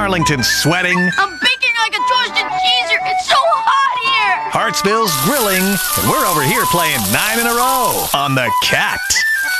Arlington's sweating. I'm baking like a toasted cheeser. It's so hot here. Hartsville's grilling. And we're over here playing 9 in a row on the Cat.